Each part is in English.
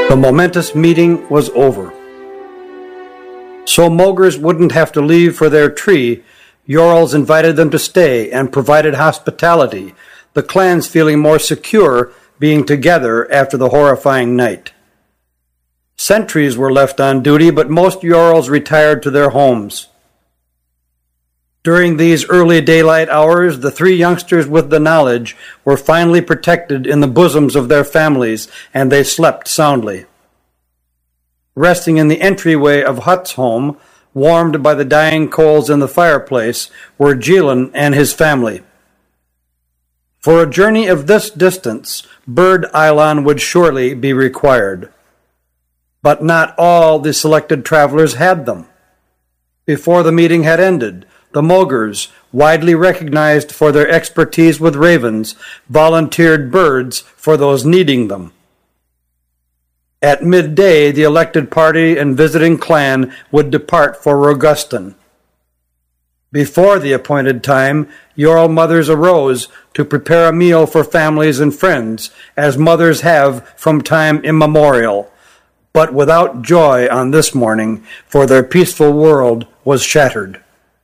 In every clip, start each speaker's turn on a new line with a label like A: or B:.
A: The momentous meeting was over. So Mogers wouldn't have to leave for their tree, Jarls invited them to stay and provided hospitality, the clans feeling more secure being together after the horrifying night. Sentries were left on duty, but most Jarls retired to their homes. During these early daylight hours, the three youngsters with the knowledge were finally protected in the bosoms of their families, and they slept soundly. Resting in the entryway of Hut's home, warmed by the dying coals in the fireplace, were Gillen and his family. For a journey of this distance, Burd Island would surely be required. But not all the selected travelers had them. Before the meeting had ended, the Mogers, widely recognized for their expertise with ravens, volunteered birds for those needing them. At midday, the elected party and visiting clan would depart for Rogustan. Before the appointed time, Jarl mothers arose to prepare a meal for families and friends, as mothers have from time immemorial, but without joy on this morning, for their peaceful world was shattered.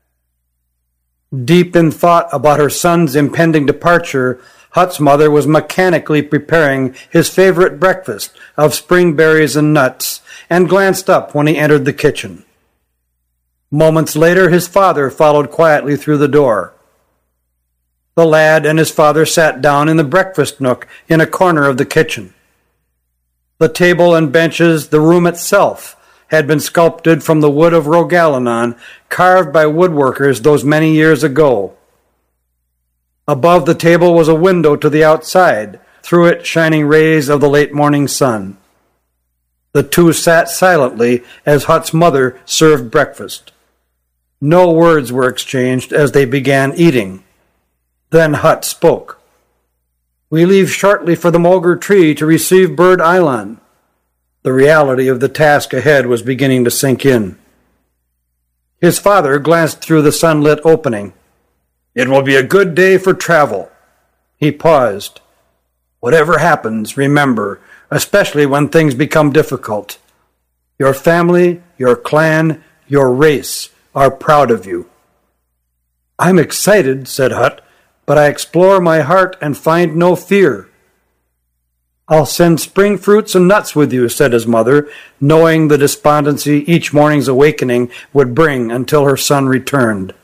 A: Deep in thought about her son's impending departure, Hut's mother was mechanically preparing his favorite breakfast of spring berries and nuts, and glanced up when he entered the kitchen. Moments later, his father followed quietly through the door. The lad and his father sat down in the breakfast nook in a corner of the kitchen. The table and benches, the room itself, had been sculpted from the wood of Rogallanon, carved by woodworkers those many years ago. Above the table was a window to the outside, through it shining rays of the late morning sun. The two sat silently as Hut's mother served breakfast. No words were exchanged as they began eating. Then Hut spoke. "We leave shortly for the Moger Tree to receive Burd Island." The reality of the task ahead was beginning to sink in. His father glanced through the sunlit opening. "It will be a good day for travel." He paused. "Whatever happens, remember, especially when things become difficult, your family, your clan, your race are proud of you." "I'm excited," said Hut, "but I explore my heart and find no fear." "I'll send spring fruits and nuts with you," said his mother, knowing the despondency each morning's awakening would bring until her son returned.